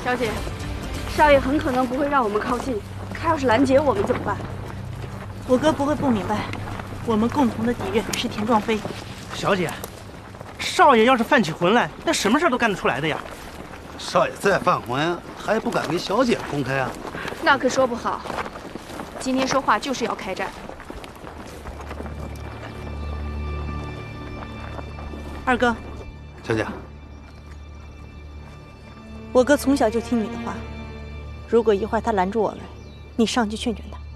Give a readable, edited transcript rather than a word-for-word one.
小姐，少爷很可能不会让我们靠近，他要是拦截我们怎么办？ 我哥不会不明白，我们共同的敌人是田壮飞。 小姐，少爷要是犯起浑来，那什么事都干得出来的呀。 少爷再犯浑，还不敢给小姐公开啊？ 那可说不好。今天说话就是要开战。 二哥， 小姐， 我哥从小就听你的话，如果一会儿他拦住我们，你上去劝劝他。